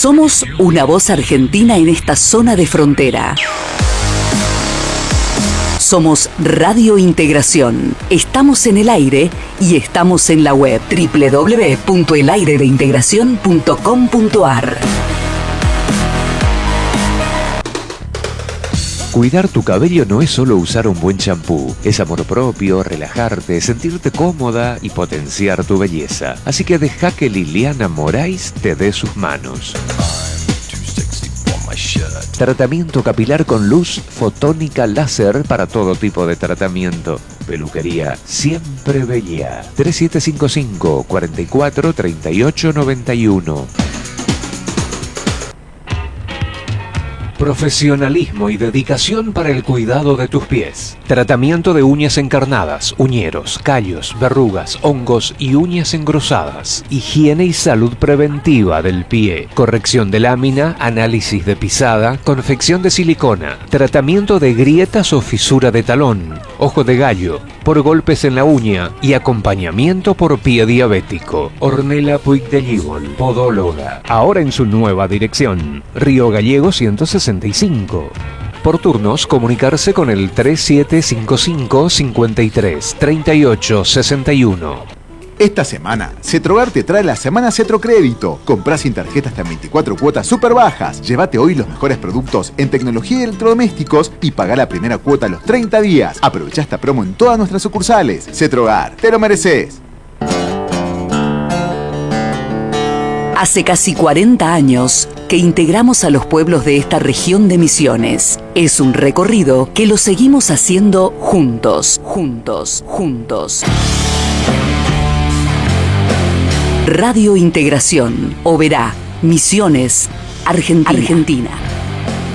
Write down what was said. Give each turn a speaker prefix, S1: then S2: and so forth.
S1: Somos una voz argentina en esta zona de frontera. Somos Radio Integración. Estamos en el aire y estamos en la web www.elairedeintegracion.com.ar.
S2: Cuidar tu cabello no es solo usar un buen champú, es amor propio, relajarte, sentirte cómoda y potenciar tu belleza. Así que deja que Liliana Moraes te dé sus manos. Tratamiento capilar con luz fotónica láser para todo tipo de tratamiento. Peluquería Siempre Bella. 3755 44 38 91. Profesionalismo y dedicación para el cuidado de tus pies. Tratamiento de uñas encarnadas, uñeros, callos, verrugas, hongos y uñas engrosadas. Higiene y salud preventiva del pie. Corrección de lámina, análisis de pisada, confección de silicona. Tratamiento de grietas o fisura de talón, ojo de gallo, por golpes en la uña y acompañamiento por pie diabético. Ornella Puig de Gibol, podóloga. Ahora en su nueva dirección. Río Gallego 165. Por turnos, comunicarse con el 3755 53 38 61.
S3: Esta semana, Cetrogar te trae la Semana Cetrocrédito. Comprá sin tarjeta hasta 24 cuotas súper bajas. Llévate hoy los mejores productos en tecnología y electrodomésticos y pagá la primera cuota a los 30 días. Aprovecha esta promo en todas nuestras sucursales. Cetrogar, te lo mereces.
S1: Hace casi 40 años que integramos a los pueblos de esta región de Misiones. Es un recorrido que lo seguimos haciendo juntos. Radio Integración, Oberá, Misiones, Argentina.